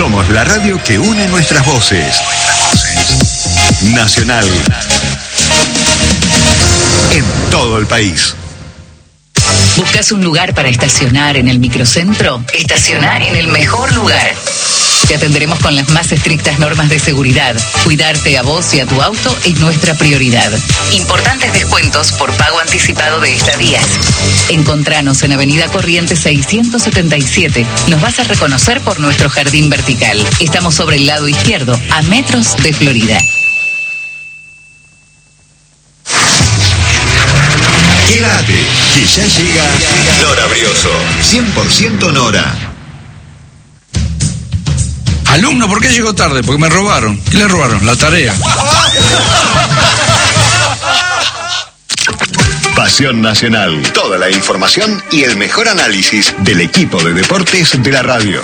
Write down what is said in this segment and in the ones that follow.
Somos la radio que une nuestras voces. Nacional. En todo el país. ¿Buscas un lugar para estacionar en el microcentro? Estacionar en el mejor lugar. Te atenderemos con las más estrictas normas de seguridad. Cuidarte a vos y a tu auto es nuestra prioridad. Importantes descuentos por pago anticipado de estadías. Encontranos en Avenida Corrientes 677. Nos vas a reconocer por nuestro jardín vertical. Estamos sobre el lado izquierdo, a metros de Florida. Quédate, que ya llega Nora Brioso. 100% Nora. Alumno, ¿por qué llegó tarde? Porque me robaron. ¿Qué le robaron? La tarea. Pasión Nacional. Toda la información y el mejor análisis del equipo de deportes de la radio.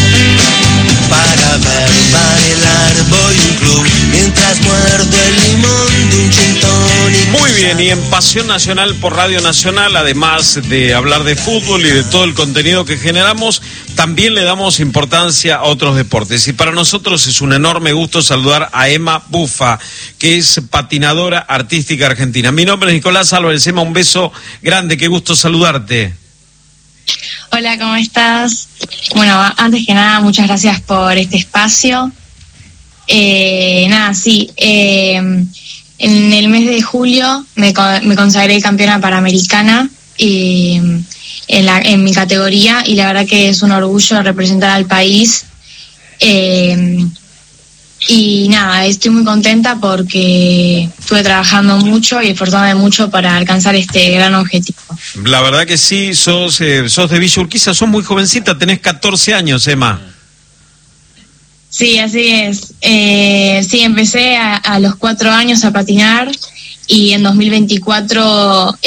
Para ver bailar voy a un club mientras muerdo el limón de un gin tonic. Muy bien, y en Pasión Nacional por Radio Nacional, además de hablar de fútbol y de todo el contenido que generamos, también le damos importancia a otros deportes. Y para nosotros es un enorme gusto saludar a Emma Bufa, que es patinadora artística argentina. Mi nombre es Nicolás Álvarez. Emma, un beso grande, qué gusto saludarte. Hola, ¿cómo estás? Bueno, antes que nada, muchas gracias por este espacio. En el mes de julio me consagré campeona panamericana en mi categoría, y la verdad que es un orgullo representar al país. Y nada, estoy muy contenta porque estuve trabajando mucho y esforzándome mucho para alcanzar este gran objetivo. La verdad que sí, sos de Villa Urquiza, sos muy jovencita, tenés 14 años, Emma. Sí, así es. Sí, empecé a los 4 años a patinar, y en 2024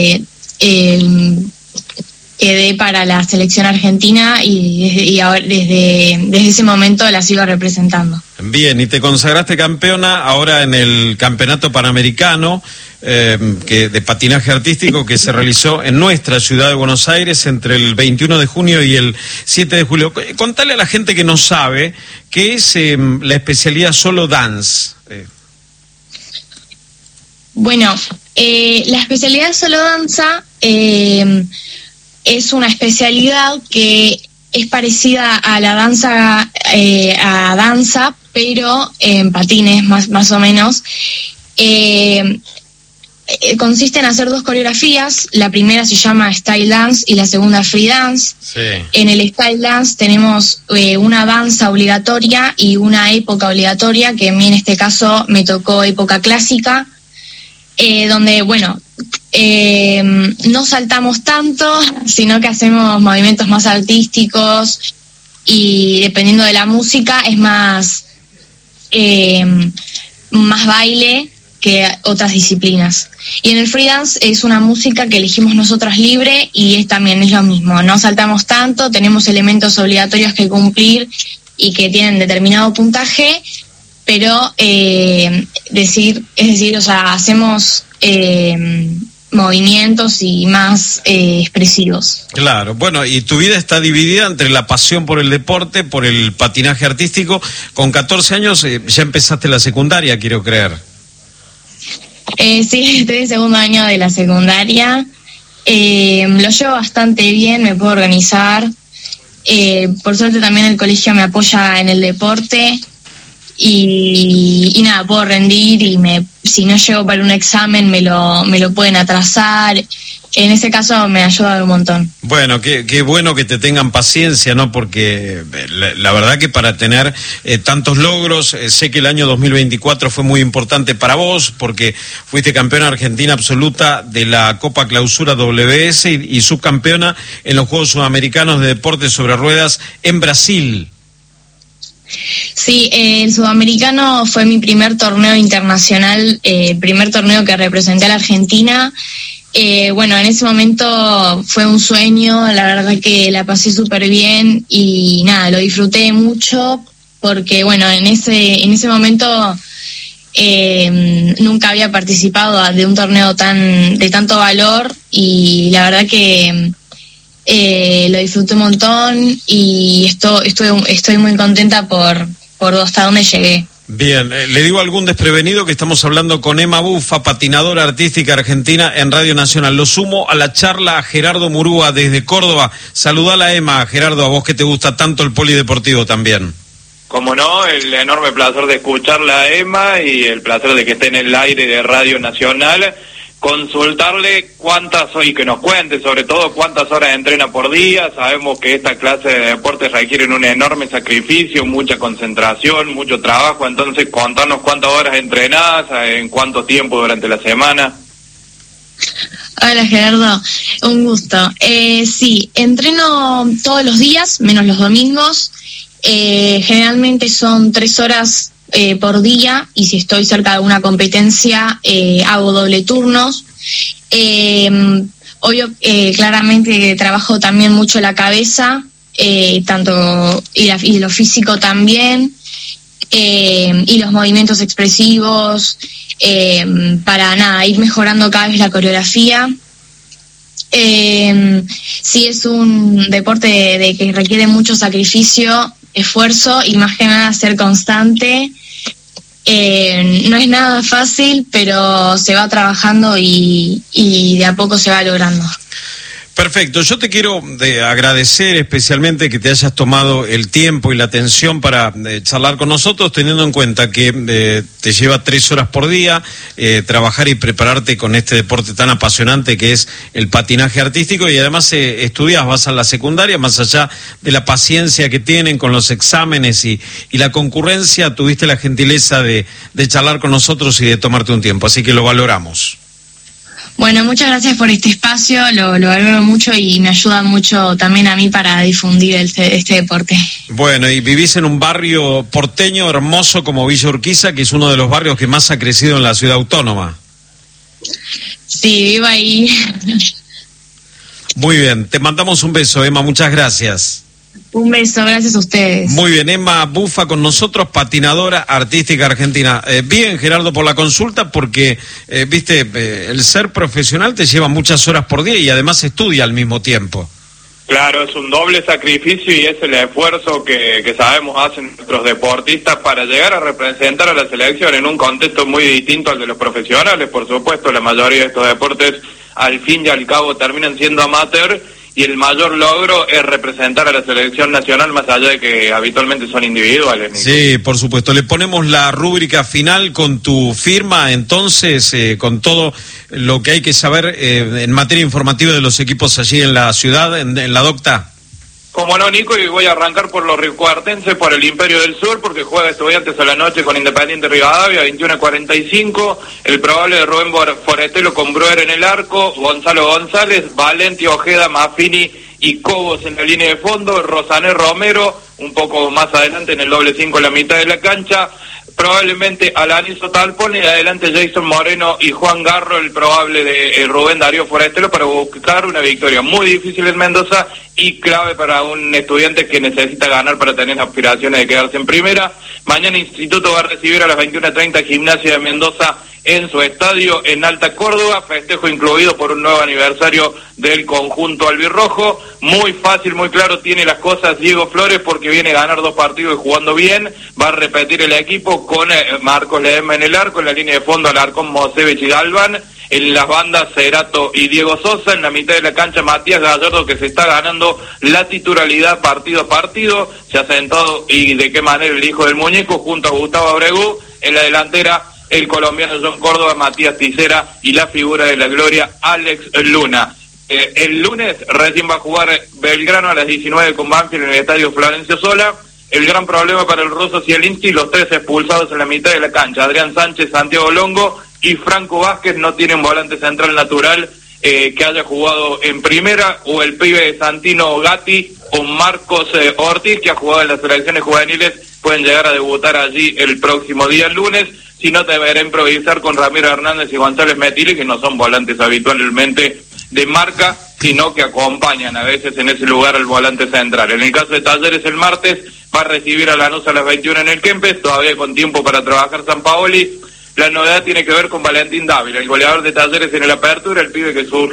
quedé para la selección argentina, y ahora desde ese momento la sigo representando. Bien, y te consagraste campeona ahora en el Campeonato Panamericano de patinaje artístico que se realizó en nuestra ciudad de Buenos Aires entre el 21 de junio y el 7 de julio. Contale a la gente que no sabe qué es la especialidad solo dance. Bueno, la especialidad solo danza es una especialidad que es parecida a la danza, pero en patines más o menos. Consiste en hacer 2 coreografías. La primera se llama Style Dance y la segunda Free Dance. Sí. En el Style Dance tenemos una danza obligatoria y una época obligatoria, que a mí en este caso me tocó época clásica, donde, bueno, no saltamos tanto, sino que hacemos movimientos más artísticos, y dependiendo de la música es más baile que otras disciplinas. Y en el free dance es una música que elegimos nosotros libre, y también es lo mismo, no saltamos tanto, tenemos elementos obligatorios que cumplir y que tienen determinado puntaje, pero hacemos movimientos y más expresivos. Claro, bueno, y tu vida está dividida entre la pasión por el deporte, por el patinaje artístico. Con 14 años ya empezaste la secundaria, quiero creer. Sí, estoy en segundo año de la secundaria. Lo llevo bastante bien, me puedo organizar. Por suerte también el colegio me apoya en el deporte. Y nada, puedo rendir, y si no llego para un examen me lo pueden atrasar. En ese caso me ayuda un montón. Bueno, qué bueno que te tengan paciencia, ¿no? Porque la verdad que para tener tantos logros, sé que el año 2024 fue muy importante para vos, porque fuiste campeona argentina absoluta de la Copa Clausura WS y subcampeona en los Juegos Sudamericanos de Deportes sobre Ruedas en Brasil. Sí, el sudamericano fue mi primer torneo internacional, primer torneo que representé a la Argentina. Bueno, en ese momento fue un sueño, la verdad que la pasé súper bien, y nada, lo disfruté mucho, porque bueno, en ese momento nunca había participado de un torneo de tanto valor, y la verdad que lo disfruté un montón y estoy muy contenta por hasta dónde llegué. Bien, le digo a algún desprevenido que estamos hablando con Emma Bufa, patinadora artística argentina en Radio Nacional. Lo sumo a la charla a Gerardo Murúa desde Córdoba. Saludala, Emma. Gerardo, a vos que te gusta tanto el polideportivo también. Como no, el enorme placer de escucharla a Emma y el placer de que esté en el aire de Radio Nacional. Consultarle y que nos cuente sobre todo cuántas horas entrena por día. Sabemos que esta clase de deportes requieren un enorme sacrificio, mucha concentración, mucho trabajo, entonces contanos cuántas horas entrenás, en cuánto tiempo durante la semana. Hola Gerardo, un gusto. Sí, entreno todos los días, menos los domingos. Generalmente son 3 horas por día, y si estoy cerca de una competencia hago doble turnos. Obvio, claramente trabajo también mucho la cabeza, tanto y lo físico también, y los movimientos expresivos, para ir mejorando cada vez la coreografía. Sí, es un deporte de que requiere mucho sacrificio, esfuerzo y más que nada ser constante. No es nada fácil, pero se va trabajando y de a poco se va logrando. Perfecto, yo te quiero agradecer especialmente que te hayas tomado el tiempo y la atención para charlar con nosotros, teniendo en cuenta que te lleva 3 horas por día trabajar y prepararte con este deporte tan apasionante que es el patinaje artístico, y además estudias, vas a la secundaria, más allá de la paciencia que tienen con los exámenes y la concurrencia, tuviste la gentileza de charlar con nosotros y de tomarte un tiempo, así que lo valoramos. Bueno, muchas gracias por este espacio, lo valoro mucho y me ayuda mucho también a mí para difundir este deporte. Bueno, y vivís en un barrio porteño hermoso como Villa Urquiza, que es uno de los barrios que más ha crecido en la ciudad autónoma. Sí, vivo ahí. Muy bien, te mandamos un beso, Emma, muchas gracias. Un beso, gracias a ustedes. Muy bien, Emma Bufa con nosotros, patinadora artística argentina. Bien, Gerardo, por la consulta, porque, el ser profesional te lleva muchas horas por día y además estudia al mismo tiempo. Claro, es un doble sacrificio y es el esfuerzo que sabemos hacen nuestros deportistas para llegar a representar a la selección en un contexto muy distinto al de los profesionales. Por supuesto, la mayoría de estos deportes, al fin y al cabo, terminan siendo amateur, y el mayor logro es representar a la selección nacional más allá de que habitualmente son individuales, Nico. Sí, por supuesto. Le ponemos la rúbrica final con tu firma, entonces, con todo lo que hay que saber en materia informativa de los equipos allí en la ciudad, en la Docta. Como no, Nico, y voy a arrancar por los riucuartenses, por el Imperio del Sur, porque juega Estudiantes a la noche con Independiente Rivadavia, 21:45, el probable de Rubén Forestelo con Broer en el arco, Gonzalo González, Valenti, Ojeda, Maffini y Cobos en la línea de fondo, Rosané Romero, un poco más adelante en el doble 5 en la mitad de la cancha, probablemente Alanizo Talpone, y adelante Jason Moreno y Juan Garro, el probable de Rubén Darío Forestelo, para buscar una victoria muy difícil en Mendoza y clave para un estudiante que necesita ganar para tener aspiraciones de quedarse en primera. Mañana Instituto va a recibir a las 21:30 Gimnasia de Mendoza en su estadio en Alta Córdoba, festejo incluido por un nuevo aniversario del conjunto albirrojo. Muy fácil, muy claro tiene las cosas Diego Flores, porque viene a ganar 2 partidos y jugando bien. Va a repetir el equipo con Marcos Ledesma en el arco, en la línea de fondo Alarcón, Mosevich y Galván, en las bandas Cerato y Diego Sosa, en la mitad de la cancha Matías Gallardo, que se está ganando la titularidad partido a partido, se ha sentado y de qué manera el hijo del muñeco, junto a Gustavo Abregu, en la delantera el colombiano John Córdoba, Matías Ticera y la figura de la gloria Alex Luna. El lunes recién va a jugar Belgrano a las 19 con Banfield en el estadio Florencio Sola. El gran problema para el ruso Zielinski, los 3 expulsados en la mitad de la cancha, Adrián Sánchez, Santiago Longo y Franco Vázquez, no tienen volante central natural que haya jugado en primera, o el pibe Santino Gatti o Marcos Ortiz, que ha jugado en las selecciones juveniles, pueden llegar a debutar allí el próximo día, el lunes. Si no, deberá improvisar con Ramiro Hernández y González Metili, que no son volantes habitualmente de marca, sino que acompañan a veces en ese lugar al volante central. En el caso de Talleres, el martes va a recibir a Lanús a las 21 en el Kempes, todavía con tiempo para trabajar Sampaoli. La novedad tiene que ver con Valentín Dávila, el goleador de Talleres en el Apertura, el pibe que surgió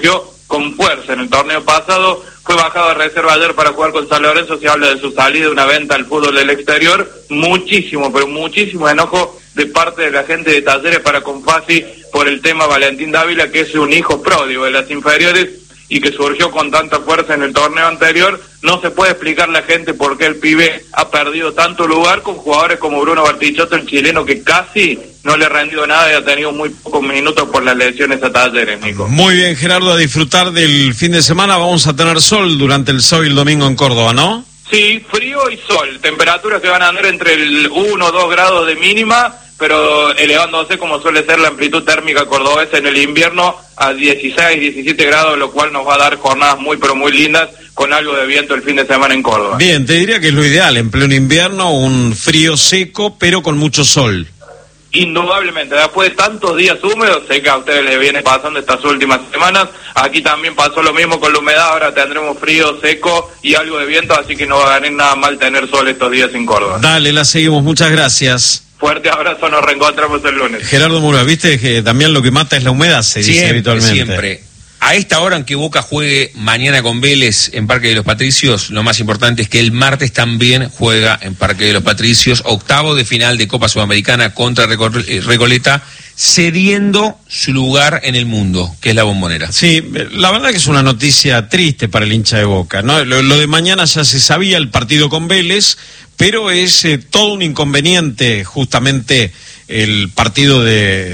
con fuerza en el torneo pasado, fue bajado a reserva ayer para jugar con San Lorenzo. Se habla de su salida, de una venta al fútbol del exterior. Muchísimo, pero muchísimo enojo de parte de la gente de Talleres para con Fassi por el tema Valentín Dávila, que es un hijo pródigo de las inferiores y que surgió con tanta fuerza en el torneo anterior. No se puede explicar a la gente por qué el pibe ha perdido tanto lugar con jugadores como Bruno Bartichotto, el chileno, que casi no le ha rendido nada y ha tenido muy pocos minutos por las lesiones a Talleres, Nico. Muy bien, Gerardo, a disfrutar del fin de semana. Vamos a tener sol durante el sábado y el domingo en Córdoba, ¿no? Sí, frío y sol. Temperaturas que van a andar entre el 1 o 2 grados de mínima, pero elevándose como suele ser la amplitud térmica cordobesa en el invierno a 16, 17 grados, lo cual nos va a dar jornadas muy, pero muy lindas, con algo de viento el fin de semana en Córdoba. Bien, te diría que es lo ideal, en pleno invierno, un frío seco, pero con mucho sol. Indudablemente, después de tantos días húmedos, sé que a ustedes les viene pasando estas últimas semanas, aquí también pasó lo mismo con la humedad, ahora tendremos frío, seco y algo de viento, así que no va a ganar nada mal tener sol estos días en Córdoba. Dale, la seguimos, muchas gracias. Fuerte abrazo, nos reencontramos el lunes. Gerardo Mura, viste que también lo que mata es la humedad, se dice habitualmente. Siempre. A esta hora, aunque Boca juegue mañana con Vélez en Parque de los Patricios, lo más importante es que el martes también juega en Parque de los Patricios, octavo de final de Copa Sudamericana contra Recoleta, cediendo su lugar en el mundo, que es la Bombonera. Sí, la verdad que es una noticia triste para el hincha de Boca, ¿no? Lo de mañana ya se sabía, el partido con Vélez, pero es todo un inconveniente justamente el partido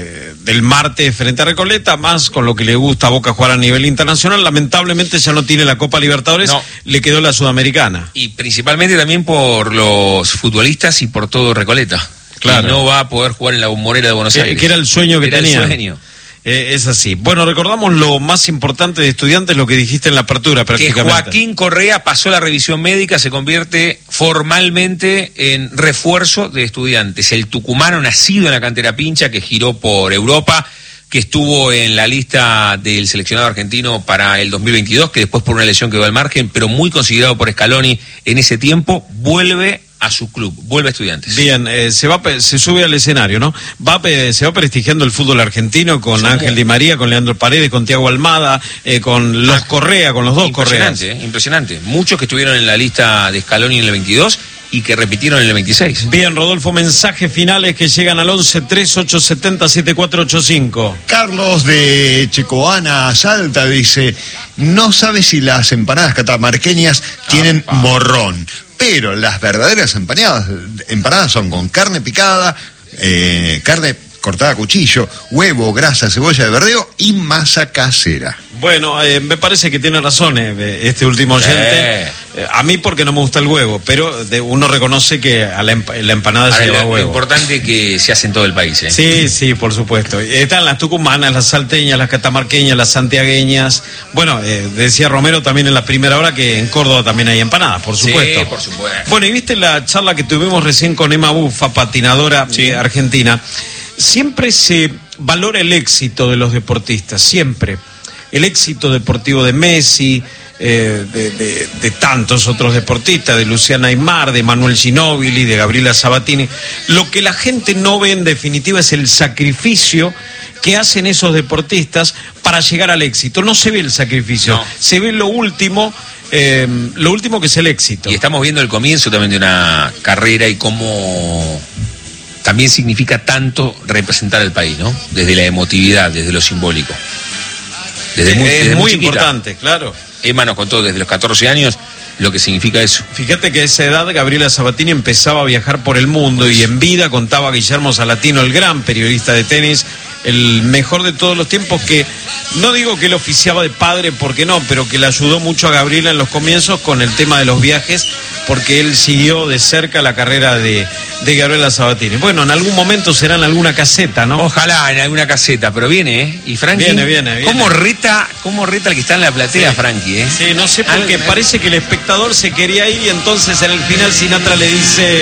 del martes frente a Recoleta, más con lo que le gusta a Boca jugar a nivel internacional. Lamentablemente ya no tiene la Copa Libertadores, le quedó la Sudamericana. Y principalmente también por los futbolistas y por todo Recoleta. Claro. Y no va a poder jugar en la Bombonera de Buenos Aires. Que era el sueño que tenía. El sueño. Es así. Bueno, recordamos lo más importante de Estudiantes, lo que dijiste en la apertura prácticamente. Que Joaquín Correa pasó la revisión médica, se convierte formalmente en refuerzo de Estudiantes. El tucumano nacido en la cantera pincha, que giró por Europa, que estuvo en la lista del seleccionado argentino para el 2022, que después por una lesión quedó al margen, pero muy considerado por Scaloni en ese tiempo, vuelve a su club, vuelve a Estudiantes. Bien, se sube al escenario, ¿no? Se va prestigiando el fútbol argentino con Ángel Di María, con Leandro Paredes, con Thiago Almada, con los Correa, con los dos Correas. Impresionante. Muchos que estuvieron en la lista de Scaloni en el 22 y que repitieron en el 26. Bien, Rodolfo, mensajes finales que llegan al 11-3870-7485. Carlos de Checoana, Salta, dice: no sabe si las empanadas catamarqueñas tienen morrón, pero las verdaderas empanadas son con carne picada, carne cortada a cuchillo, huevo, grasa, cebolla de verdeo y masa casera. Bueno, me parece que tiene razón este último oyente. A mí porque no me gusta el huevo, pero uno reconoce que a la empanada se lleva huevo. Lo importante es que se hace en todo el país. Sí, por supuesto. Están las tucumanas, las salteñas, las catamarqueñas, las santiagueñas. Bueno, decía Romero también en la primera hora que en Córdoba también hay empanadas, por supuesto. Sí, por supuesto. Bueno, y viste la charla que tuvimos recién con Emma Bufa, patinadora argentina. Siempre se valora el éxito de los deportistas, siempre. El éxito deportivo de Messi, de tantos otros deportistas, de Luciana Aymar, de Manuel Ginóbili, de Gabriela Sabatini. Lo que la gente no ve en definitiva es el sacrificio que hacen esos deportistas para llegar al éxito. No se ve el sacrificio, se ve lo último que es el éxito. Y estamos viendo el comienzo también de una carrera y cómo también significa tanto representar al país, ¿no? Desde la emotividad, desde lo simbólico. Es muy importante, claro. Emma nos contó desde los 14 años lo que significa eso. Fíjate que a esa edad Gabriela Sabatini empezaba a viajar por el mundo y en vida contaba a Guillermo Salatino, el gran periodista de tenis, el mejor de todos los tiempos, que no digo que él oficiaba de padre, porque no, pero que le ayudó mucho a Gabriela en los comienzos con el tema de los viajes, porque él siguió de cerca la carrera de Gabriela Sabatini. Bueno, en algún momento será en alguna caseta, ¿no? Ojalá en alguna caseta, pero viene, ¿eh? Y Frankie, viene. ¿Cómo reta el que está en la platea, Frankie, eh? Sí, no sé por qué, parece que el espectador se quería ir y entonces en el final Sinatra le dice...